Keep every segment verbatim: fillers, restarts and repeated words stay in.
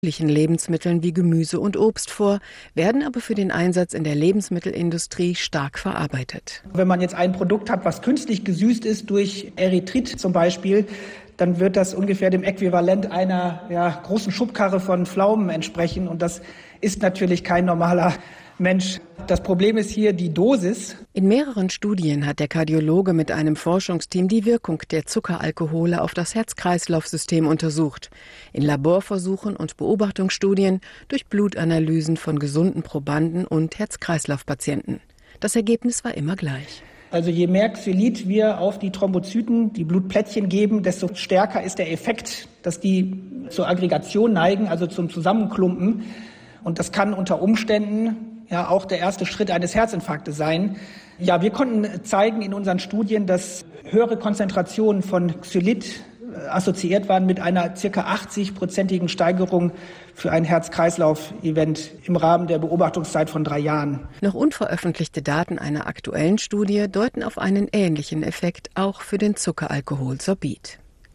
Lebensmitteln wie Gemüse und Obst vor, werden aber für den Einsatz in der Lebensmittelindustrie stark verarbeitet. Wenn man jetzt ein Produkt hat, was künstlich gesüßt ist durch Erythrit zum Beispiel, dann wird das ungefähr dem Äquivalent einer ja, großen Schubkarre von Pflaumen entsprechen. Und das ist natürlich kein normaler Mensch. Das Problem ist hier die Dosis. In mehreren Studien hat der Kardiologe mit einem Forschungsteam die Wirkung der Zuckeralkohole auf das Herz-Kreislauf-System untersucht. In Laborversuchen und Beobachtungsstudien durch Blutanalysen von gesunden Probanden und Herz-Kreislauf-Patienten. Das Ergebnis war immer gleich. Also je mehr Xylit wir auf die Thrombozyten, die Blutplättchen geben, desto stärker ist der Effekt, dass die zur Aggregation neigen, also zum Zusammenklumpen. Und das kann unter Umständen ja auch der erste Schritt eines Herzinfarktes sein. Ja, wir konnten zeigen in unseren Studien, dass höhere Konzentrationen von Xylit assoziiert waren mit einer circa achtzig-prozentigen Steigerung für ein Herz-Kreislauf-Event im Rahmen der Beobachtungszeit von drei Jahren. Noch unveröffentlichte Daten einer aktuellen Studie deuten auf einen ähnlichen Effekt auch für den Zuckeralkohol Sorbit.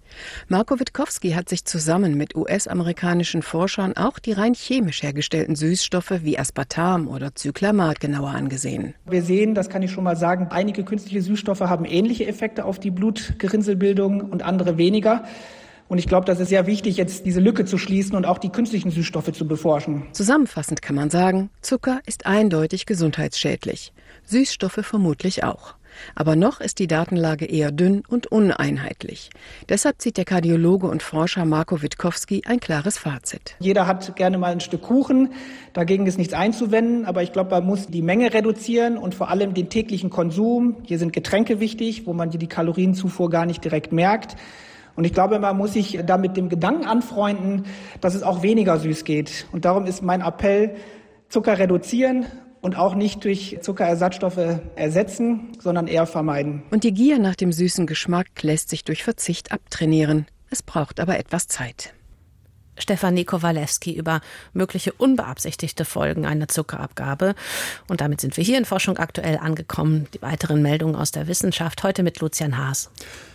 Marco Witkowski hat sich zusammen mit U S-amerikanischen Forschern auch die rein chemisch hergestellten Süßstoffe wie Aspartam oder Cyclamat genauer angesehen. Wir sehen, das kann ich schon mal sagen, einige künstliche Süßstoffe haben ähnliche Effekte auf die Blutgerinnselbildung und andere weniger. Und ich glaube, das ist sehr wichtig, jetzt diese Lücke zu schließen und auch die künstlichen Süßstoffe zu beforschen. Zusammenfassend kann man sagen, Zucker ist eindeutig gesundheitsschädlich. Süßstoffe vermutlich auch. Aber noch ist die Datenlage eher dünn und uneinheitlich. Deshalb zieht der Kardiologe und Forscher Marco Witkowski ein klares Fazit. Jeder hat gerne mal ein Stück Kuchen, dagegen ist nichts einzuwenden, aber ich glaube, man muss die Menge reduzieren und vor allem den täglichen Konsum. Hier sind Getränke wichtig, wo man die Kalorienzufuhr gar nicht direkt merkt. Und ich glaube, man muss sich da mit dem Gedanken anfreunden, dass es auch weniger süß geht. Und darum ist mein Appell, Zucker reduzieren und auch nicht durch Zuckerersatzstoffe ersetzen, sondern eher vermeiden. Und die Gier nach dem süßen Geschmack lässt sich durch Verzicht abtrainieren. Es braucht aber etwas Zeit. Stefanie Kowalewski über mögliche unbeabsichtigte Folgen einer Zuckerabgabe. Und damit sind wir hier in Forschung aktuell angekommen. Die weiteren Meldungen aus der Wissenschaft heute mit Lucian Haas.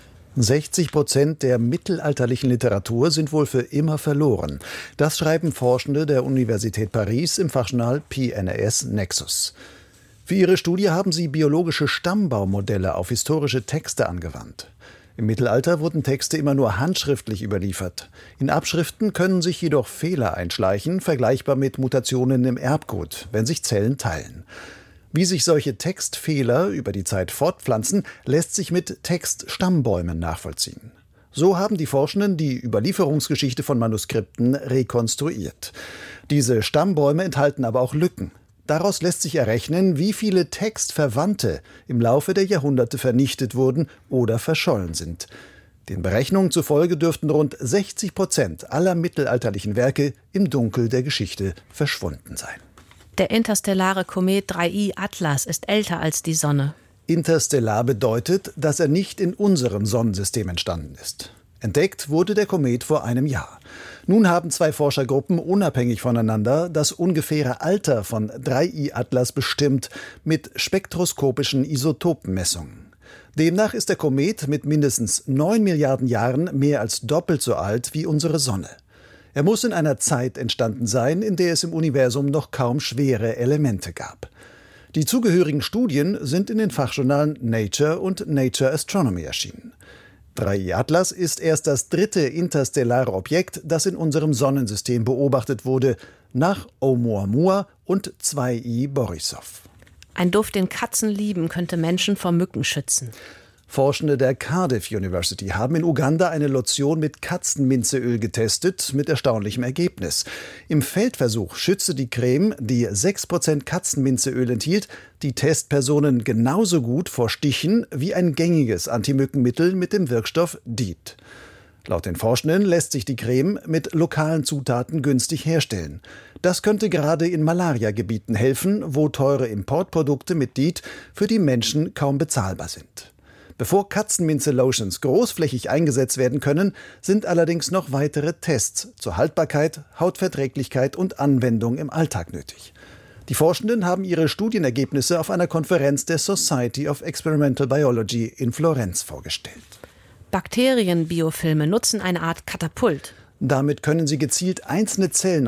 sechzig Prozent der mittelalterlichen Literatur sind wohl für immer verloren. Das schreiben Forschende der Universität Paris im Fachjournal P N A S Nexus. Für ihre Studie haben sie biologische Stammbaummodelle auf historische Texte angewandt. Im Mittelalter wurden Texte immer nur handschriftlich überliefert. In Abschriften können sich jedoch Fehler einschleichen, vergleichbar mit Mutationen im Erbgut, wenn sich Zellen teilen. Wie sich solche Textfehler über die Zeit fortpflanzen, lässt sich mit Textstammbäumen nachvollziehen. So haben die Forschenden die Überlieferungsgeschichte von Manuskripten rekonstruiert. Diese Stammbäume enthalten aber auch Lücken. Daraus lässt sich errechnen, wie viele Textverwandte im Laufe der Jahrhunderte vernichtet wurden oder verschollen sind. Den Berechnungen zufolge dürften rund sechzig Prozent aller mittelalterlichen Werke im Dunkel der Geschichte verschwunden sein. Der interstellare Komet drei I Atlas ist älter als die Sonne. Interstellar bedeutet, dass er nicht in unserem Sonnensystem entstanden ist. Entdeckt wurde der Komet vor einem Jahr. Nun haben zwei Forschergruppen unabhängig voneinander das ungefähre Alter von drei I Atlas bestimmt mit spektroskopischen Isotopenmessungen. Demnach ist der Komet mit mindestens neun Milliarden Jahren mehr als doppelt so alt wie unsere Sonne. Er muss in einer Zeit entstanden sein, in der es im Universum noch kaum schwere Elemente gab. Die zugehörigen Studien sind in den Fachjournalen Nature und Nature Astronomy erschienen. drei I Atlas ist erst das dritte interstellare Objekt, das in unserem Sonnensystem beobachtet wurde, nach Oumuamua und zwei I Borisov. Ein Duft, den Katzen lieben, könnte Menschen vor Mücken schützen. Forschende der Cardiff University haben in Uganda eine Lotion mit Katzenminzeöl getestet, mit erstaunlichem Ergebnis. Im Feldversuch schützte die Creme, die sechs Prozent Katzenminzeöl enthielt, die Testpersonen genauso gut vor Stichen wie ein gängiges Antimückenmittel mit dem Wirkstoff D E E T. Laut den Forschenden lässt sich die Creme mit lokalen Zutaten günstig herstellen. Das könnte gerade in Malariagebieten helfen, wo teure Importprodukte mit D E E T für die Menschen kaum bezahlbar sind. Bevor Katzenminze-Lotions großflächig eingesetzt werden können, sind allerdings noch weitere Tests zur Haltbarkeit, Hautverträglichkeit und Anwendung im Alltag nötig. Die Forschenden haben ihre Studienergebnisse auf einer Konferenz der Society of Experimental Biology in Florenz vorgestellt. Bakterienbiofilme nutzen eine Art Katapult. Damit können sie gezielt einzelne Zellen